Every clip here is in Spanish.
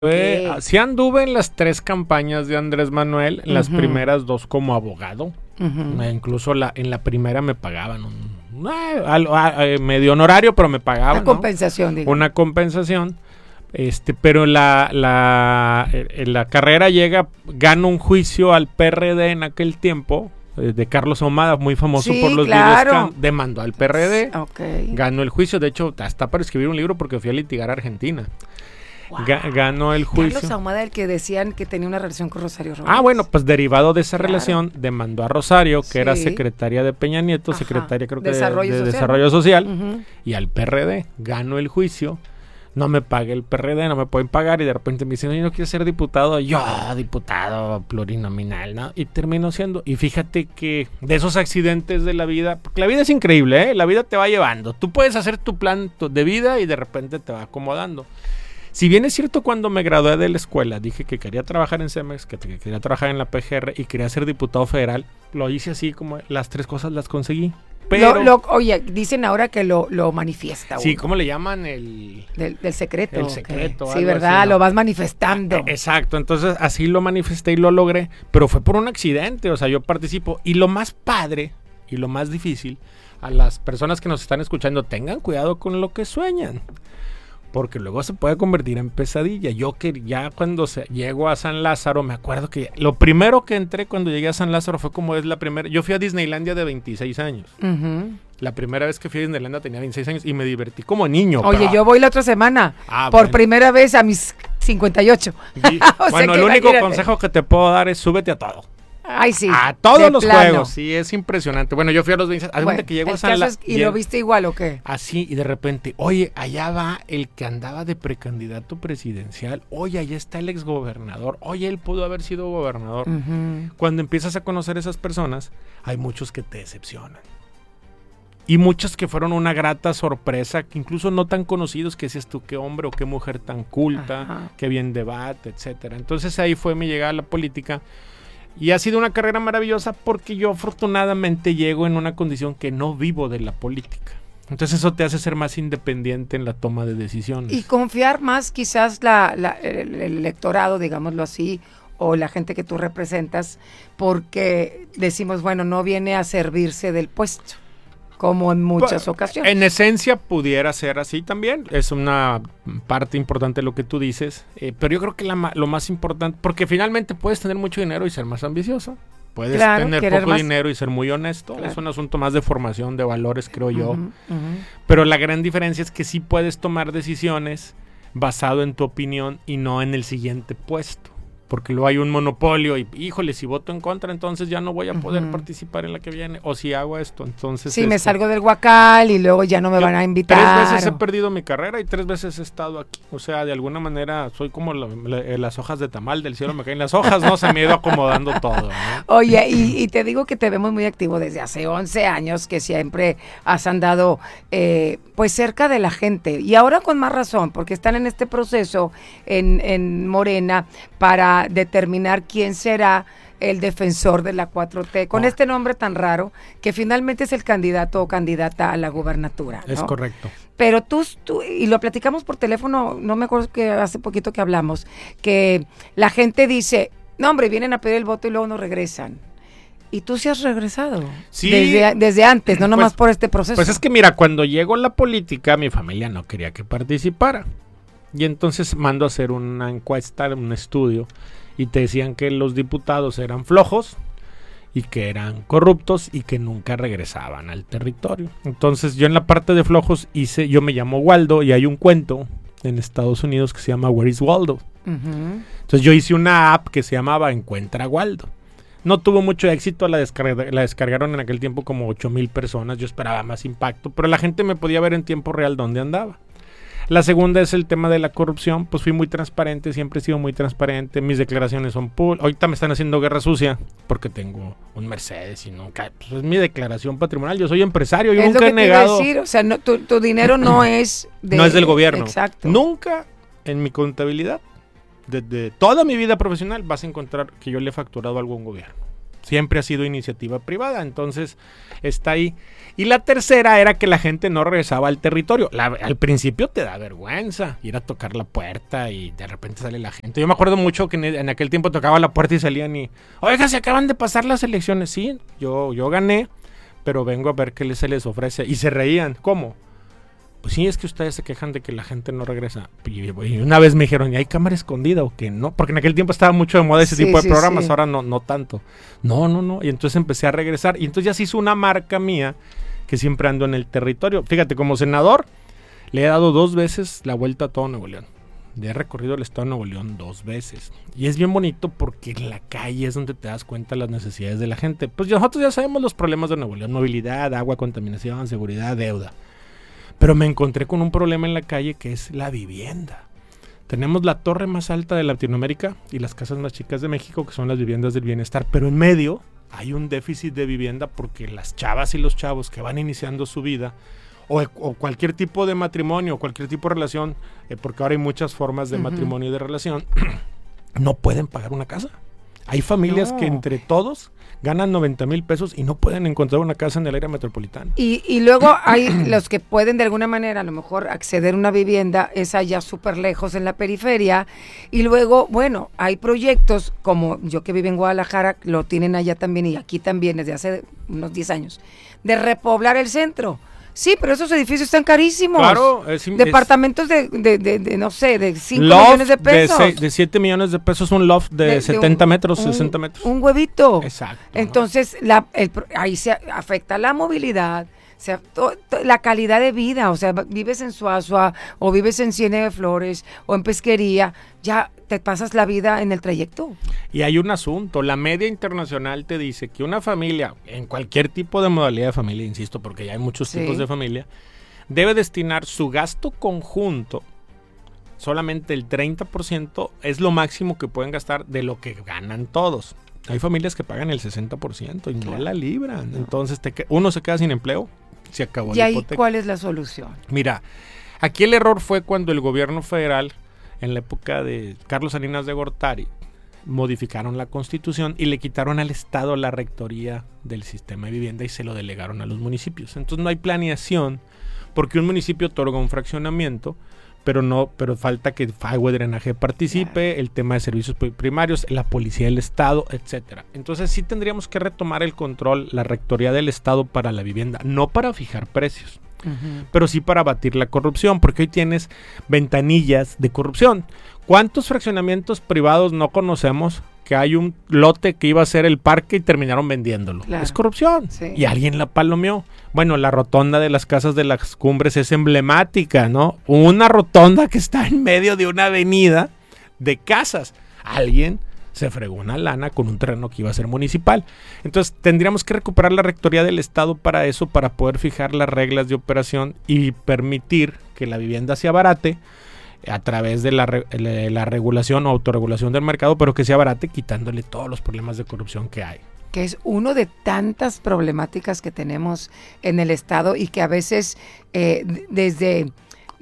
Sí anduve en las 3 campañas de Andrés Manuel, en las primeras 2 como abogado. Incluso en la primera me pagaban medio honorario, pero me pagaban. Una compensación, ¿no? Una compensación. Pero la carrera gano un juicio al PRD en aquel tiempo, de Carlos Ahumada, muy famoso por los videos, demandó al PRD, ganó el juicio, de hecho hasta para escribir un libro porque fui a litigar a Argentina. Wow. Ganó el juicio. Carlos Ahumada, el que decían que tenía una relación con Rosario Robles. Bueno, pues derivado de esa relación, demandó a Rosario, que era secretaria de Peña Nieto, secretaria creo que de Desarrollo Social, y al PRD. Ganó el juicio, no me pague el PRD, no me pueden pagar, y de repente me dicen, oye, ¿no quieres ser diputado? Yo, diputado plurinominal, ¿no? Y terminó siendo. Y fíjate que de esos accidentes de la vida, porque la vida es increíble, la vida te va llevando. Tú puedes hacer tu plan de vida y de repente te va acomodando. Si bien es cierto, cuando me gradué de la escuela dije que quería trabajar en Cemex, que quería trabajar en la PGR y quería ser diputado federal, lo hice así, como las 3 cosas las conseguí. Pero oye, dicen ahora que lo manifiesta uno. Sí, ¿cómo le llaman? Del secreto. El secreto. Sí, ¿verdad? Así, ¿no? Lo vas manifestando. Exacto, entonces así lo manifesté y lo logré, pero fue por un accidente, o sea, yo participo. Y lo más padre y lo más difícil, a las personas que nos están escuchando, tengan cuidado con lo que sueñan, porque luego se puede convertir en pesadilla. Yo que ya cuando llego a San Lázaro, me acuerdo que lo primero que entré cuando llegué a San Lázaro fue como es la primera. Yo fui a Disneylandia de 26 años. La primera vez que fui a Disneylandia tenía 26 años y me divertí como niño. Oye, yo voy la otra semana, por primera vez a mis 58. Bueno, el único consejo que te puedo dar es súbete a todo. Ay, sí. A todos los juegos, sí, es impresionante. Bueno, yo fui a los 26, ¿a que llego a San Lázaro? ¿Y lo viste igual o qué? Así, y de repente, oye, allá va el que andaba de precandidato presidencial, oye, allá está el exgobernador, oye, él pudo haber sido gobernador. Cuando empiezas a conocer esas personas, hay muchos que te decepcionan. Y muchos que fueron una grata sorpresa, que incluso no tan conocidos, que dices tú, qué hombre o qué mujer tan culta, qué bien debate, etcétera. Entonces ahí fue mi llegada a la política. Y ha sido una carrera maravillosa porque yo afortunadamente llego en una condición que no vivo de la política. Entonces eso te hace ser más independiente en la toma de decisiones. Y confiar más quizás el electorado, digámoslo así, o la gente que tú representas, porque decimos, bueno, no viene a servirse del puesto, como en muchas ocasiones. En esencia pudiera ser así también, es una parte importante de lo que tú dices, pero yo creo que lo más importante, porque finalmente puedes tener mucho dinero y ser más ambicioso, puedes tener poco dinero y ser muy honesto, es un asunto más de formación, de valores, creo yo, pero la gran diferencia es que sí puedes tomar decisiones basado en tu opinión y no en el siguiente puesto. Porque luego hay un monopolio y, híjole, si voto en contra, entonces ya no voy a poder participar en la que viene. O si hago esto, entonces... Sí, me salgo del Huacal y luego ya no me van a invitar. 3 veces he perdido mi carrera y 3 veces he estado aquí. O sea, de alguna manera soy como las hojas de tamal, del cielo me caen las hojas, ¿no? Se me ha ido acomodando todo, ¿no? Oye, y te digo que te vemos muy activo desde hace 11 años, que siempre has andado pues cerca de la gente. Y ahora con más razón, porque están en este proceso en Morena para determinar quién será el defensor de la 4T, con este nombre tan raro, que finalmente es el candidato o candidata a la gubernatura, ¿no? Es correcto. Pero tú, y lo platicamos por teléfono, no me acuerdo que hace poquito que hablamos, que la gente dice, no hombre, vienen a pedir el voto y luego no regresan. Y tú sí has regresado. Sí. Desde antes, no nomás por este proceso. Pues es que mira, cuando llegó la política, mi familia no quería que participara. Y entonces mando a hacer una encuesta, un estudio, y te decían que los diputados eran flojos y que eran corruptos y que nunca regresaban al territorio. Entonces yo en la parte de flojos yo me llamo Waldo y hay un cuento en Estados Unidos que se llama Where is Waldo. Entonces yo hice una app que se llamaba Encuentra Waldo. No tuvo mucho éxito, la descargaron en aquel tiempo como 8,000 personas, yo esperaba más impacto, pero la gente me podía ver en tiempo real dónde andaba. La segunda es el tema de la corrupción, pues fui muy transparente, siempre he sido muy transparente, mis declaraciones son públicas. Ahorita me están haciendo guerra sucia porque tengo un Mercedes y nunca, pues es mi declaración patrimonial, yo soy empresario, yo nunca he negado. Decir, o sea, no, tu dinero no es no es del gobierno. Exacto. Nunca en mi contabilidad, desde toda mi vida profesional, vas a encontrar que yo le he facturado algo a un gobierno. siempre ha sido iniciativa privada, entonces está ahí. Y la tercera era que la gente no regresaba al territorio. Al principio te da vergüenza ir a tocar la puerta y de repente sale la gente. Yo me acuerdo mucho que en aquel tiempo tocaba la puerta y salían y, oiga, se acaban de pasar las elecciones. Sí, yo gané, pero vengo a ver qué se les ofrece. Y se reían. ¿Cómo? Pues sí, es que ustedes se quejan de que la gente no regresa. Y una vez me dijeron, ¿y hay cámara escondida o qué? No, porque en aquel tiempo estaba mucho de moda ese tipo de programas, ahora no tanto. No. Y entonces empecé a regresar. Y entonces ya se hizo una marca mía que siempre ando en el territorio. Fíjate, como senador, le he dado 2 veces la vuelta a todo Nuevo León. He recorrido el estado de Nuevo León 2 veces. Y es bien bonito porque en la calle es donde te das cuenta de las necesidades de la gente. Pues nosotros ya sabemos los problemas de Nuevo León. Movilidad, agua, contaminación, seguridad, deuda. Pero me encontré con un problema en la calle que es la vivienda. Tenemos la torre más alta de Latinoamérica y las casas más chicas de México, que son las viviendas del bienestar. Pero en medio hay un déficit de vivienda porque las chavas y los chavos que van iniciando su vida o cualquier tipo de matrimonio o cualquier tipo de relación, porque ahora hay muchas formas de matrimonio y de relación, no pueden pagar una casa. Hay familias que entre todos ganan 90,000 pesos y no pueden encontrar una casa en el área metropolitana. Y luego hay los que pueden de alguna manera a lo mejor acceder a una vivienda, es allá súper lejos en la periferia, y luego, bueno, hay proyectos como yo que vivo en Guadalajara, lo tienen allá también y aquí también desde hace unos 10 años, de repoblar el centro. Sí, pero esos edificios están carísimos. Claro. Departamentos de no sé, de 5 millones de pesos. De 7 millones de pesos, un loft de 70 metros, 60 metros. Un huevito. Exacto. Entonces, ahí se afecta la movilidad, la calidad de vida. O sea, vives en Suazua o vives en Ciénega de Flores o en Pesquería, ya te pasas la vida en el trayecto. Y hay un asunto, la media internacional te dice que una familia, en cualquier tipo de modalidad de familia, insisto, porque ya hay muchos tipos de familia, debe destinar su gasto conjunto, solamente el 30% es lo máximo que pueden gastar de lo que ganan todos. Hay familias que pagan el 60% y no la libran. Entonces uno se queda sin empleo, se acabó la hipoteca. ¿Y ahí cuál es la solución? Mira, aquí el error fue cuando el gobierno federal, en la época de Carlos Salinas de Gortari, modificaron la Constitución y le quitaron al Estado la rectoría del sistema de vivienda y se lo delegaron a los municipios. Entonces no hay planeación porque un municipio otorga un fraccionamiento, pero falta que agua y drenaje participe, el tema de servicios primarios, la policía del Estado, etcétera. Entonces sí tendríamos que retomar el control, la rectoría del Estado para la vivienda, no para fijar precios. Pero sí para abatir la corrupción, porque hoy tienes ventanillas de corrupción. ¿Cuántos fraccionamientos privados no conocemos que hay un lote que iba a ser el parque y terminaron vendiéndolo? Claro. Es corrupción. Sí. Y alguien la palomeó. Bueno, la rotonda de las Casas de las Cumbres es emblemática, ¿no? Una rotonda que está en medio de una avenida de casas. Alguien se fregó una lana con un terreno que iba a ser municipal. Entonces tendríamos que recuperar la rectoría del Estado para eso, para poder fijar las reglas de operación y permitir que la vivienda se abarate a través de la regulación o autorregulación del mercado, pero que se abarate quitándole todos los problemas de corrupción que hay. Que es uno de tantas problemáticas que tenemos en el Estado y que a veces desde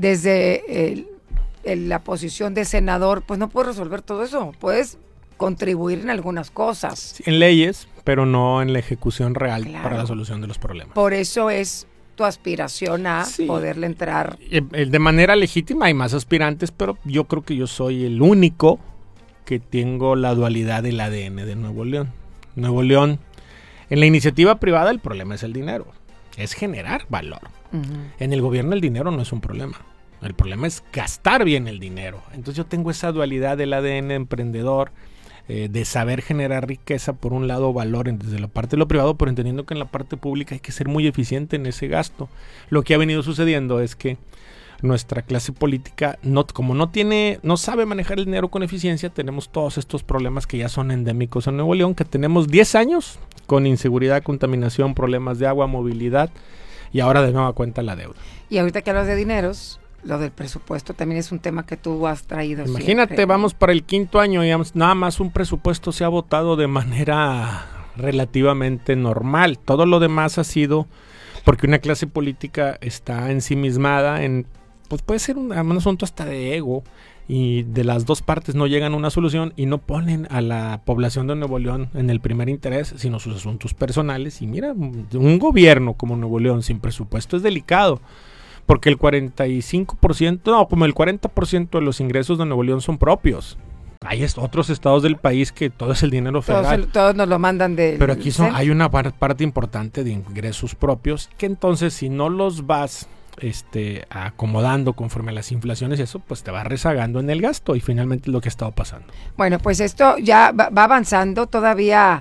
la posición de senador, pues no puedes resolver todo eso. Puedes contribuir en algunas cosas. Sí, en leyes, pero no en la ejecución real para la solución de los problemas. Por eso es tu aspiración a poderle entrar. De manera legítima hay más aspirantes, pero yo creo que yo soy el único que tengo la dualidad del ADN de Nuevo León. Nuevo León, en la iniciativa privada el problema es el dinero, es generar valor. En el gobierno el dinero no es un problema. El problema es gastar bien el dinero. Entonces yo tengo esa dualidad del ADN emprendedor, de saber generar riqueza, por un lado valor desde la parte de lo privado, pero entendiendo que en la parte pública hay que ser muy eficiente en ese gasto. Lo que ha venido sucediendo es que nuestra clase política, como no sabe manejar el dinero con eficiencia, tenemos todos estos problemas que ya son endémicos en Nuevo León, que tenemos 10 años con inseguridad, contaminación, problemas de agua, movilidad y ahora de nueva cuenta la deuda. Y ahorita que hablas de dineros, lo del presupuesto también es un tema que tú has traído. Imagínate, siempre. Vamos para el 5º año y nada más un presupuesto se ha votado de manera relativamente normal. Todo lo demás ha sido porque una clase política está ensimismada en, pues puede ser un asunto hasta de ego y de las dos partes no llegan a una solución y no ponen a la población de Nuevo León en el primer interés, sino sus asuntos personales. Y mira, un gobierno como Nuevo León sin presupuesto es delicado, porque el 45%, no, como el 40% de los ingresos de Nuevo León son propios. Hay otros estados del país que todo es el dinero federal. Todos nos lo mandan de... Pero aquí hay una parte importante de ingresos propios que entonces si no los vas acomodando conforme a las inflaciones y eso, pues te va rezagando en el gasto y finalmente es lo que ha estado pasando. Bueno, pues esto ya va avanzando, todavía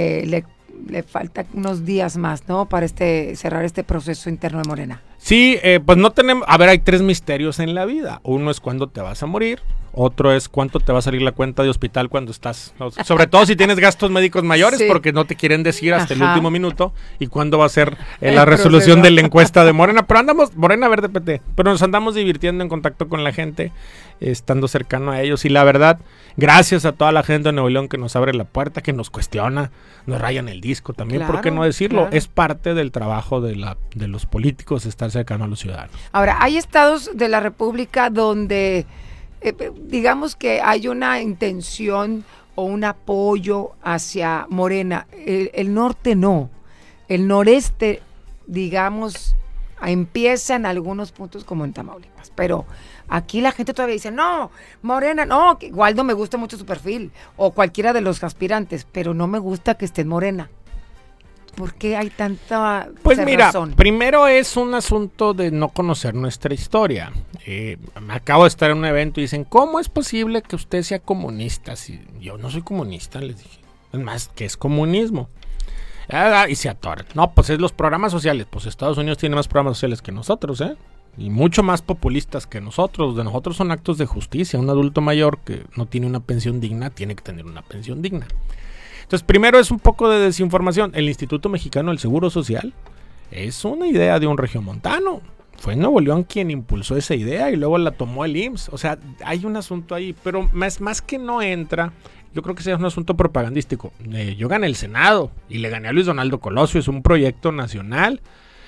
le faltan unos días más, ¿no? Para cerrar este proceso interno de Morena. Sí, pues no tenemos, a ver, hay 3 misterios en la vida. Uno es cuándo te vas a morir, otro es cuánto te va a salir la cuenta de hospital cuando estás, sobre todo si tienes gastos médicos mayores, sí, porque no te quieren decir hasta el último minuto, y cuándo va a ser la resolución de la encuesta de Morena. Pero andamos, Morena Verde PT, pero nos andamos divirtiendo en contacto con la gente, estando cercano a ellos, y la verdad, gracias a toda la gente de Nuevo León que nos abre la puerta, que nos cuestiona, nos rayan el disco también, claro, ¿por qué no decirlo? Claro. Es parte del trabajo de los políticos estar cercano a los ciudadanos. Ahora, hay estados de la República donde digamos que hay una intención o un apoyo hacia Morena. El norte no. El noreste, digamos, empieza en algunos puntos como en Tamaulipas, pero aquí la gente todavía dice, no, Morena, no, Waldo me gusta mucho su perfil, o cualquiera de los aspirantes, pero no me gusta que esté en Morena. ¿Por qué hay tanta Pues mira, razón? Primero es un asunto de no conocer nuestra historia. Acabo de estar en un evento y dicen, ¿cómo es posible que usted sea comunista? Si yo no soy comunista, les dije. Es más, ¿qué es comunismo? Y se atoran. No, pues es los programas sociales. Pues Estados Unidos tiene más programas sociales que nosotros, y mucho más populistas que nosotros. De nosotros son actos de justicia. Un adulto mayor que no tiene una pensión digna tiene que tener una pensión digna. Entonces, primero es un poco de desinformación. El Instituto Mexicano del Seguro Social es una idea de un regiomontano. Fue Nuevo León quien impulsó esa idea y luego la tomó el IMSS. O sea, hay un asunto ahí, pero más que no entra, yo creo que ese es un asunto propagandístico. Yo gané el Senado y le gané a Luis Donaldo Colosio. Es un proyecto nacional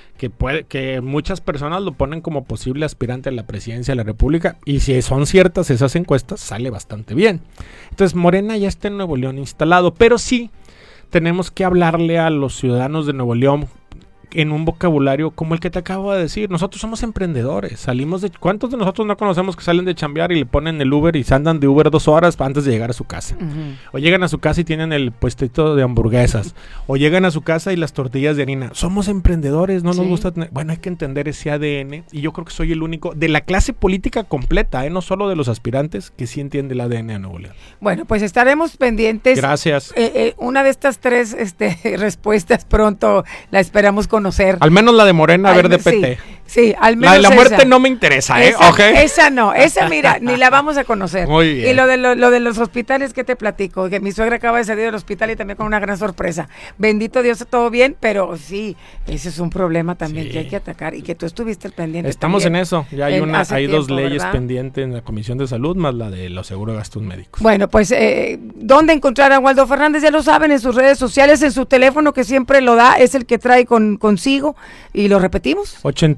que muchas personas lo ponen como posible aspirante a la presidencia de la República, y si son ciertas esas encuestas, sale bastante bien. Entonces Morena ya está en Nuevo León instalado, pero sí tenemos que hablarle a los ciudadanos de Nuevo León en un vocabulario como el que te acabo de decir. Nosotros somos emprendedores, ¿cuántos de nosotros no conocemos que salen de chambear y le ponen el Uber y se andan de Uber 2 horas antes de llegar a su casa? Uh-huh. O llegan a su casa y tienen el puestito de hamburguesas, o llegan a su casa y las tortillas de harina. Somos emprendedores, no nos gusta tener... Bueno, hay que entender ese ADN, y yo creo que soy el único de la clase política completa, no solo de los aspirantes, que sí entiende el ADN de Nuevo León. Bueno, pues estaremos pendientes. Gracias. Una de estas 3 respuestas pronto la esperamos conocer. Al menos la de Morena Verde PT. Sí, al menos la de la muerte no me interesa, okay. Esa no, esa mira, ni la vamos a conocer. Muy bien. Y lo de los hospitales, ¿qué te platico? Que mi suegra acaba de salir del hospital y también con una gran sorpresa. Bendito Dios, todo bien, pero sí, ese es un problema también que hay que atacar y que tú estuviste al pendiente. Estamos también en eso, ya hay 2 leyes ¿verdad? Pendientes en la Comisión de Salud, más la de los seguros de gastos médicos. Bueno, pues, ¿dónde encontrar a Waldo Fernández? Ya lo saben, en sus redes sociales, en su teléfono que siempre lo da, es el que trae consigo, y lo repetimos.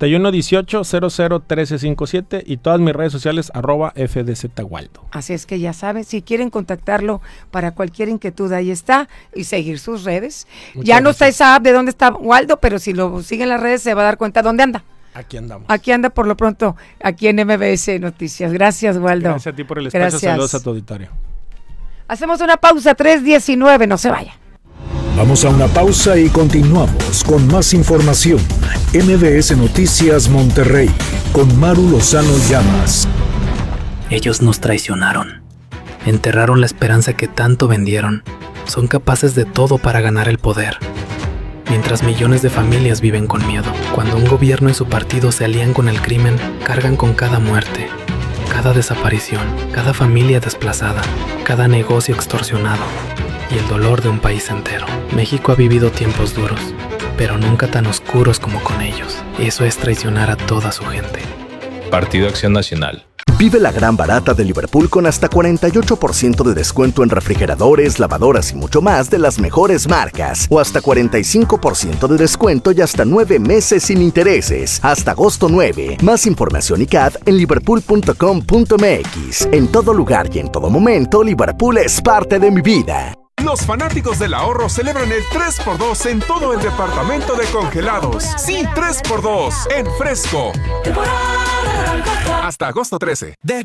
8118-001357 y todas mis redes sociales @FDZWaldo. Así es que ya saben, si quieren contactarlo para cualquier inquietud, ahí está, y seguir sus redes. Muchas ya no gracias. Está esa app de dónde está Waldo, pero si lo siguen en las redes se va a dar cuenta dónde anda. Aquí andamos. Aquí anda por lo pronto, aquí en MBS Noticias. Gracias, Waldo. Gracias a ti por el espacio. Saludos a tu auditorio. Hacemos una pausa, 3:19, no se vaya. Vamos a una pausa y continuamos con más información. MBS Noticias Monterrey, con Maru Lozano Llamas. Ellos nos traicionaron. Enterraron la esperanza que tanto vendieron. Son capaces de todo para ganar el poder. Mientras millones de familias viven con miedo. Cuando un gobierno y su partido se alían con el crimen, cargan con cada muerte, cada desaparición, cada familia desplazada, cada negocio extorsionado y el dolor de un país entero. México ha vivido tiempos duros, pero nunca tan oscuros como con ellos. Eso es traicionar a toda su gente. Partido Acción Nacional. Vive la gran barata de Liverpool con hasta 48% de descuento en refrigeradores, lavadoras y mucho más de las mejores marcas. O hasta 45% de descuento y hasta 9 meses sin intereses. Hasta agosto 9. Más información y CAD en liverpool.com.mx. En todo lugar y en todo momento, Liverpool es parte de mi vida. Los fanáticos del ahorro celebran el 3x2 en todo el departamento de congelados. Sí, 3x2 en Fresco. Hasta agosto 13.